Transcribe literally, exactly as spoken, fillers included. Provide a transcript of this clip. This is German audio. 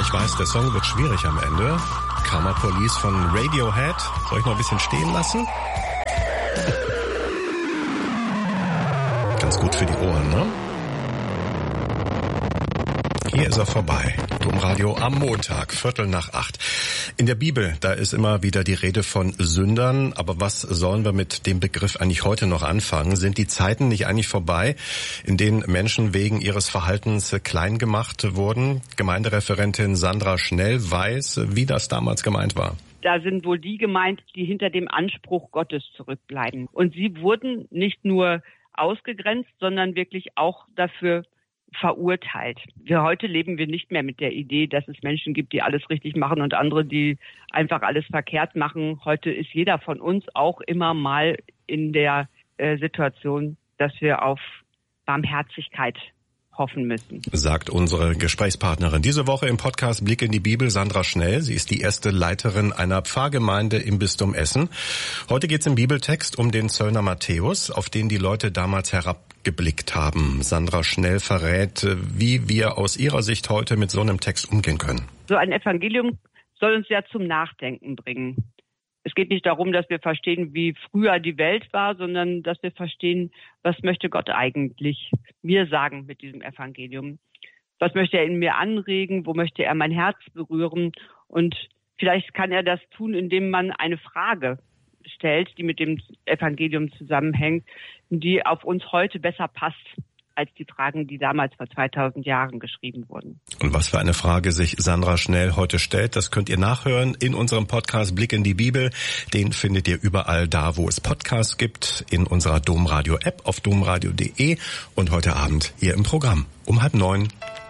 ich weiß, der Song wird schwierig am Ende. Karma Police von Radiohead. Soll ich noch ein bisschen stehen lassen? Ganz gut für die Ohren, ne? Hier ist er vorbei. Domradio am Montag, Viertel nach acht. In der Bibel, da ist immer wieder die Rede von Sündern. Aber was sollen wir mit dem Begriff eigentlich heute noch anfangen? Sind die Zeiten nicht eigentlich vorbei, in denen Menschen wegen ihres Verhaltens klein gemacht wurden? Gemeindereferentin Sandra Schnell weiß, wie das damals gemeint war. Da sind wohl die gemeint, die hinter dem Anspruch Gottes zurückbleiben. Und sie wurden nicht nur ausgegrenzt, sondern wirklich auch dafür verurteilt. Wir heute leben wir nicht mehr mit der Idee, dass es Menschen gibt, die alles richtig machen und andere, die einfach alles verkehrt machen. Heute ist jeder von uns auch immer mal in der äh, Situation, dass wir auf Barmherzigkeit hoffen müssen. Sagt unsere Gesprächspartnerin diese Woche im Podcast Blick in die Bibel, Sandra Schnell. Sie ist die erste Leiterin einer Pfarrgemeinde im Bistum Essen. Heute geht es im Bibeltext um den Zöllner Matthäus, auf den die Leute damals herabgeblickt haben. Sandra Schnell verrät, wie wir aus ihrer Sicht heute mit so einem Text umgehen können. So ein Evangelium soll uns ja zum Nachdenken bringen. Es geht nicht darum, dass wir verstehen, wie früher die Welt war, sondern dass wir verstehen, was möchte Gott eigentlich mir sagen mit diesem Evangelium? Was möchte er in mir anregen? Wo möchte er mein Herz berühren? Und vielleicht kann er das tun, indem man eine Frage stellt, die mit dem Evangelium zusammenhängt, die auf uns heute besser passt als die Fragen, die damals vor zweitausend Jahren geschrieben wurden. Und was für eine Frage sich Sandra Schnell heute stellt, das könnt ihr nachhören in unserem Podcast Blick in die Bibel. Den findet ihr überall da, wo es Podcasts gibt, in unserer Domradio-App auf domradio punkt de und heute Abend hier im Programm um halb neun.